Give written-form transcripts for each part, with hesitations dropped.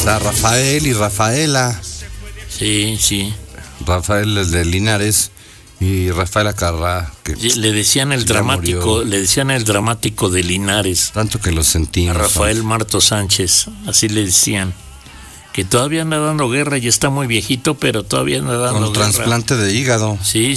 Está Rafael y Rafaela. Sí, sí. Rafael el de Linares y Rafaela Carrá, que le decían el dramático, de Linares. Tanto que lo sentimos. A Rafael Marto Sánchez, así le decían. Que todavía anda dando guerra, ya está muy viejito, pero todavía anda dando guerra. Con trasplante de hígado. Sí.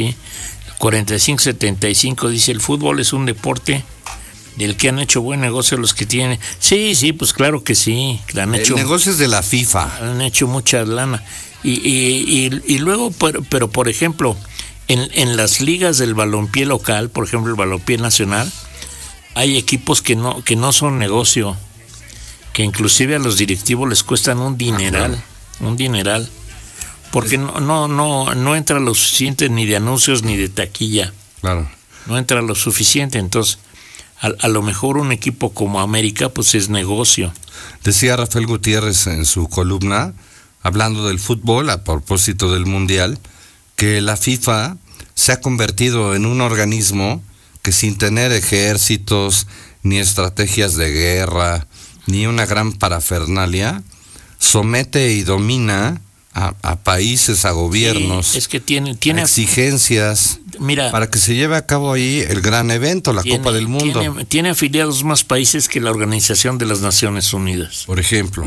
45-75 dice, el fútbol es un deporte del que han hecho buen negocio los que tienen. Sí, pues claro que sí. Han hecho, el negocio es de la FIFA. Han hecho mucha lana. Y luego, pero por ejemplo, en las ligas del balompié local, por ejemplo el balompié nacional, hay equipos que no son negocio, que inclusive a los directivos les cuestan un dineral, porque no entra lo suficiente ni de anuncios ni de taquilla. Claro. No entra lo suficiente, entonces a lo mejor un equipo como América pues es negocio. Decía Rafael Gutiérrez en su columna, hablando del fútbol a propósito del Mundial, que la FIFA se ha convertido en un organismo que sin tener ejércitos, ni estrategias de guerra, ni una gran parafernalia, somete y domina a países, a gobiernos, sí, es que tiene exigencias, mira, para que se lleve a cabo ahí el gran evento, la Copa del Mundo. Tiene afiliados más países que la Organización de las Naciones Unidas. Por ejemplo.